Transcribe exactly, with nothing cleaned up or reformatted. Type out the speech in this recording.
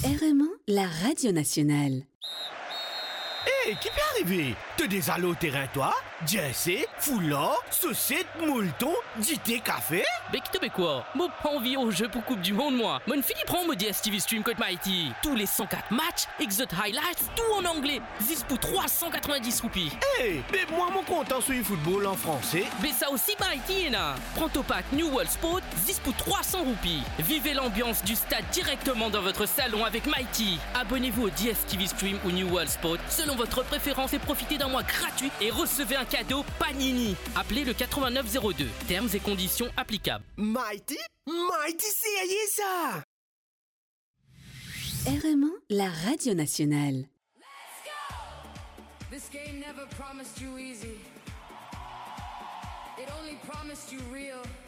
R M un, la radio nationale. Hé, hey, qui peut arriver? T'es déjà allé au terrain, toi? Jessé, foulard, saucette, moulton, dité, café? Mais qui te met quoi? Moi, pas envie au jeu pour Coupe du Monde, moi. Mon fini prend mon D S T V Stream Code Mighty. Tous les cent quatre matchs, exot highlights, tout en anglais. Zis pour trois cent quatre-vingt-dix roupies. Hé, hey, mais moi, mon content sur le football en français. Mais ça aussi, Mighty, là. Prends ton pack New World Sport, zis pour trois cents roupies. Vivez l'ambiance du stade directement dans votre salon avec Mighty. Abonnez-vous au D S T V Stream ou New World Sport selon votre préférence et profitez d'un mois gratuit et recevez un cadeau Panini. Appelez le quatre-vingt-neuf zéro deux. Termes et conditions applicables. Mighty? Mighty, c'est ça! R M un, la radio nationale. Let's go! This game never promised you easy. It only promised you real.